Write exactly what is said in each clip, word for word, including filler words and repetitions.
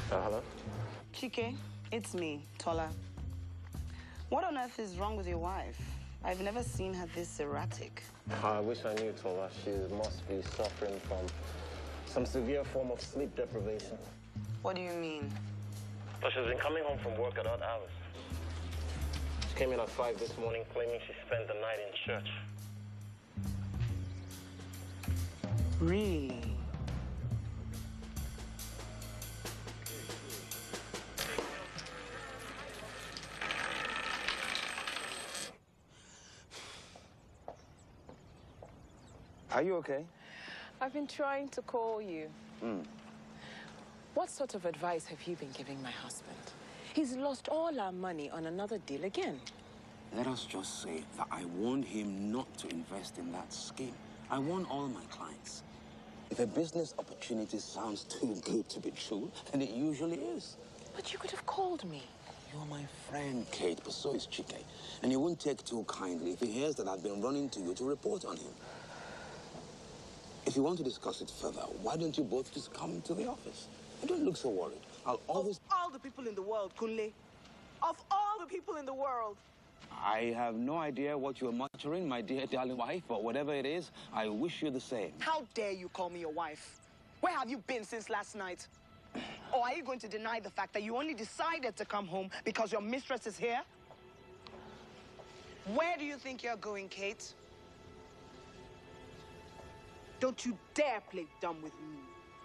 Uh, hello? Chike, it's me, Tola. What on earth is wrong with your wife? I've never seen her this erratic. I wish I knew, Tola. She must be suffering from some severe form of sleep deprivation. What do you mean? But she's been coming home from work at odd hours. She came in at five this morning claiming she spent the night in church. Really? Are you okay? I've been trying to call you. Hmm. What sort of advice have you been giving my husband? He's lost all our money on another deal again. Let us just say that I warned him not to invest in that scheme. I warn all my clients. If a business opportunity sounds too good to be true, then it usually is. But you could have called me. You're my friend, Kate, but so is Chike. And he won't take too kindly if he hears that I've been running to you to report on him. If you want to discuss it further, why don't you both just come to the office? And don't look so worried. I'll always... Of all the people in the world, Kunle. Of all the people in the world. I have no idea what you're muttering, my dear darling wife, but whatever it is, I wish you the same. How dare you call me your wife? Where have you been since last night? Or are you going to deny the fact that you only decided to come home because your mistress is here? Where do you think you're going, Kate? Don't you dare play dumb with me.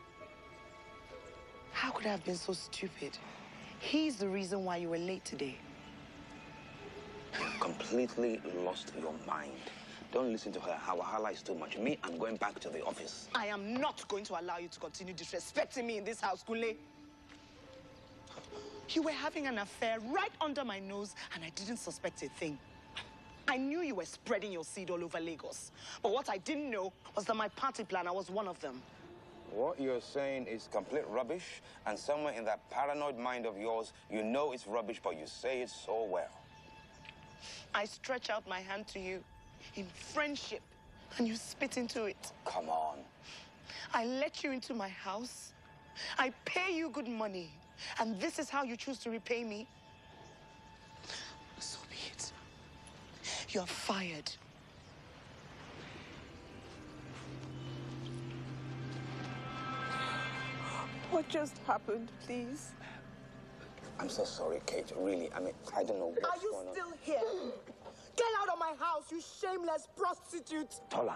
How could I have been so stupid? He's the reason why you were late today. You've completely lost your mind. Don't listen to her. Her wahala is too much. Me, I'm going back to the office. I am not going to allow you to continue disrespecting me in this house, Kunle. You were having an affair right under my nose, and I didn't suspect a thing. I knew you were spreading your seed all over Lagos. But what I didn't know was that my party planner was one of them. What you're saying is complete rubbish, and somewhere in that paranoid mind of yours, you know it's rubbish, but you say it so well. I stretch out my hand to you in friendship, and you spit into it. Come on. I let you into my house. I pay you good money, and this is how you choose to repay me? So be it. You're fired. What just happened, please? I'm so sorry, Kate. Really, I mean, I don't know what's Are you going on. still here? Get out of my house, you shameless prostitute! Tola.